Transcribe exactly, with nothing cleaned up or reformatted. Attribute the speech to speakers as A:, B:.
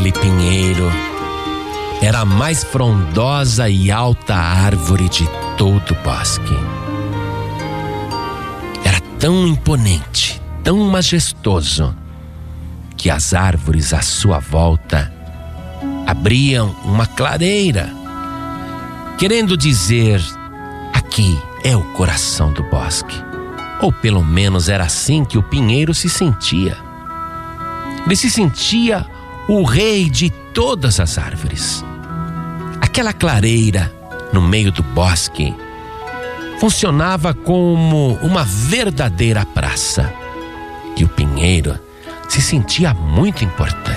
A: Aquele pinheiro era a mais frondosa e alta árvore de todo o bosque. Era tão imponente, tão majestoso, que as árvores à sua volta abriam uma clareira, querendo dizer: aqui é o coração do bosque. Ou pelo menos era assim que o pinheiro se sentia. Ele se sentia o rei de todas as árvores. Aquela clareira no meio do bosque funcionava como uma verdadeira praça. E o pinheiro se sentia muito importante.